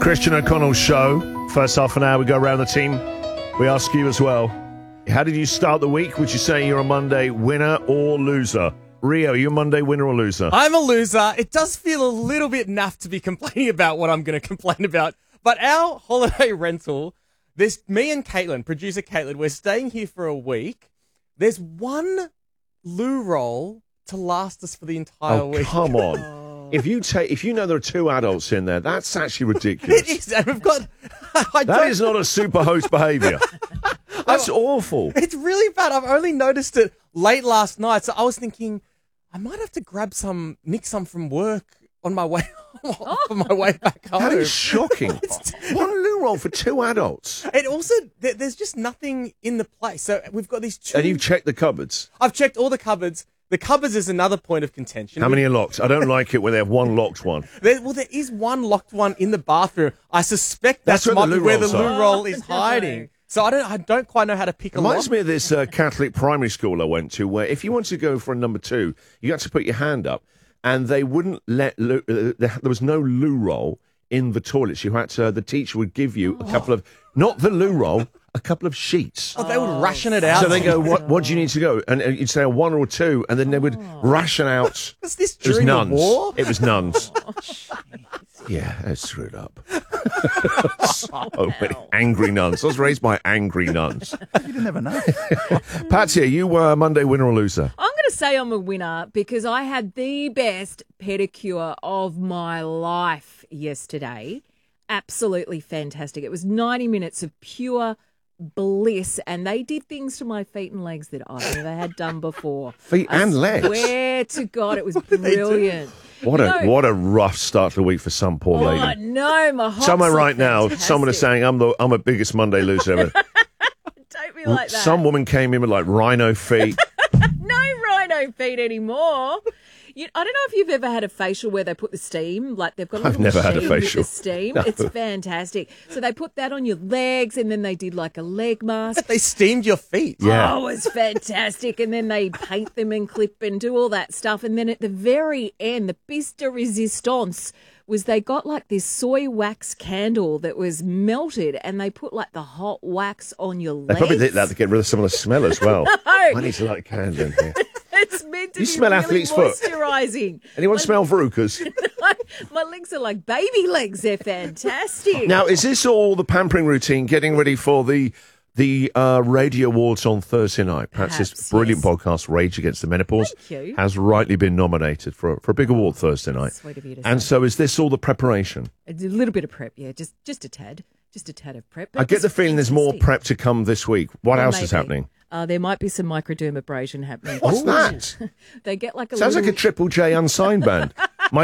Christian O'Connell Show. First half an hour, we go around the team. We ask you as well. How did you start the week? Would you say you're a Monday winner or loser? Rio, are you a Monday winner or loser? I'm a loser. It does feel a little bit naff to be complaining about what I'm going to complain about. But our holiday rental, there's me and Caitlin, producer Caitlin, we're staying here for a week. There's one loo roll to last us for the entire week. Come on. If you know there are two adults in there, that's actually ridiculous. It is, and we've got... That is not a super host behaviour. That's awful. It's really bad. I've only noticed it late last night, so I was thinking I might have to nick some from work on my way on my way back home. That is shocking. One loo roll for two adults. It also, there's just nothing in the place. So we've got these two... And you've checked the cupboards? I've checked all the cupboards. The cupboards is another point of contention. How many are locked? I don't like it when they have one locked one. There is one locked one in the bathroom. I suspect that's where the loo roll is hiding. So I don't quite know how to pick a lock. Reminds me of this Catholic primary school I went to, where if you wanted to go for a number two, you had to put your hand up, and they wouldn't let there was no loo roll in the toilets. You had to. The teacher would give you a couple of, not the loo roll, a couple of sheets. Oh, they would ration it out. So they go, what do you need to go? And you'd say a one or a two, and then they would ration out. Was this during the war? It was nuns. Yeah, that's screwed up. So many angry nuns. I was raised by angry nuns. You didn't have enough. Patsy, are you a Monday winner or loser? I'm going to say I'm a winner because I had the best pedicure of my life yesterday. Absolutely fantastic. It was 90 minutes of pure bliss, and they did things to my feet and legs that I've never had done before. Feet and legs? I swear to God, it was brilliant. What a rough start to the week for some poor lady. Oh, no, my hops Somewhere right fantastic. now, someone is saying, I'm a biggest Monday loser ever. Don't be like that. Some woman came in with like rhino feet. No rhino feet anymore. I don't know if you've ever had a facial where they put the steam, like they've got a little I've never had a machine with facial. the steam. No. It's fantastic. So they put that on your legs, and then they did like a leg mask. They steamed your feet. Yeah. Oh, it's fantastic. And then they paint them and clip and do all that stuff. And then at the very end, the piece de resistance was they got like this soy wax candle that was melted, and they put like the hot wax on your legs. They probably did that to get rid of some of the smell as well. No. I need to light a candle in here. It's meant to You be smell really athlete's foot? moisturising. Anyone smell verrucas? My legs are like baby legs. They're fantastic. Now, is this all the pampering routine, getting ready for the Radio Awards on Thursday night? Perhaps this Perhaps, brilliant yes. podcast, Rage Against the Menopause, Thank you. has rightly been nominated for a big award Thursday night. Sweet of you to And say. so is this all the preparation? A little bit of prep, yeah, just a tad of prep. I get the feeling there's more prep to come this week. What else is happening? There might be some microdermabrasion happening. What's that? They get like a Sounds little, like a Triple J unsigned band.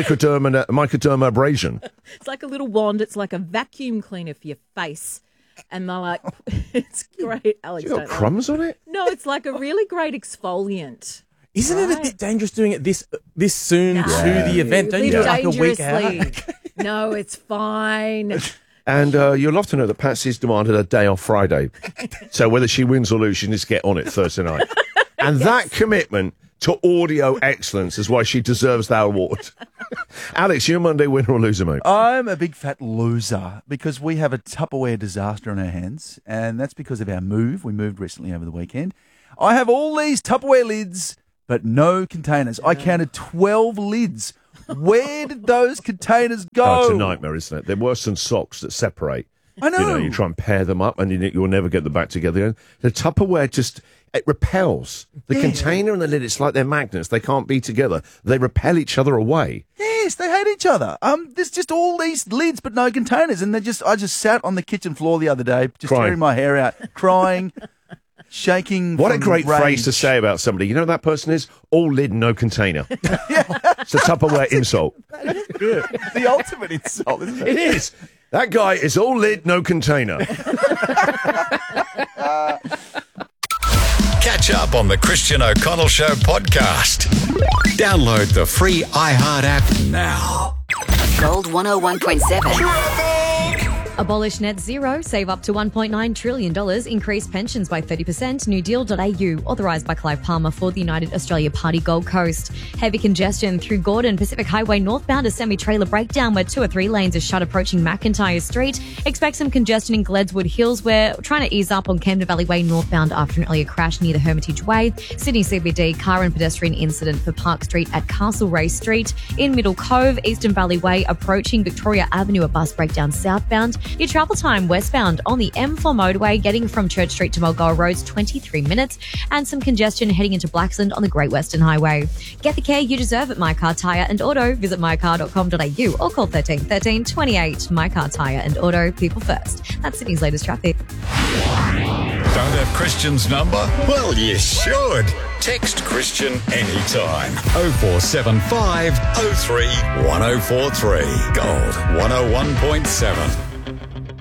Microdermabrasion. It's like a little wand. It's like a vacuum cleaner for your face. And they're like, it's great. Alex, You got don't know. crumbs on it? No, it's like a really great exfoliant. Isn't it a bit dangerous doing it this soon to the event? Don't you do it like a week out? No, it's fine. And you'll love to know that Patsy's demanded a day off Friday. So whether she wins or loses, she needs to get on it Thursday night. And that commitment to audio excellence is why she deserves that award. Alex, you a Monday winner or loser, mate? I'm a big fat loser because we have a Tupperware disaster on our hands, and that's because of our move. We moved recently over the weekend. I have all these Tupperware lids, but no containers. I counted 12 lids. Where did those containers go? Oh, it's a nightmare, isn't it? They're worse than socks that separate. I know. You try and pair them up and you'll never get them back together. The Tupperware it repels. The container and the lid, it's like they're magnets. They can't be together. They repel each other away. Yes, they hate each other. There's just all these lids but no containers, and I just sat on the kitchen floor the other day, just Crying. tearing my hair out, crying, shaking. What a from great rage. phrase to say about somebody. You know what that person is? All lid, no container. It's a Tupperware insult. The ultimate insult, isn't it? It is. That guy is all lid, no container. Catch up on the Christian O'Connell Show podcast. Download the free iHeart app now. Gold 101.7. Abolish net zero, save up to $1.9 trillion, increase pensions by 30%, newdeal.au, authorised by Clive Palmer for the United Australia Party Gold Coast. Heavy congestion through Gordon Pacific Highway northbound, a semi-trailer breakdown where 2 or 3 lanes are shut approaching McIntyre Street. Expect some congestion in Gledswood Hills. We're trying to ease up on Camden Valley Way northbound after an earlier crash near the Hermitage Way. Sydney CBD, car and pedestrian incident for Park Street at Castlereagh Street. In Middle Cove, Eastern Valley Way approaching Victoria Avenue, a bus breakdown southbound. Your travel time westbound on the M4 motorway getting from Church Street to Mulgoa Roads 23 minutes, and some congestion heading into Blaxland on the Great Western Highway. Get the care you deserve at My Car Tyre and Auto. Visit mycar.com.au or call 13 13 28. My Car Tyre and Auto, people first. That's Sydney's latest traffic. Don't have Christian's number? Well, you should. Text Christian anytime. 0475 03 1043. Gold 101.7.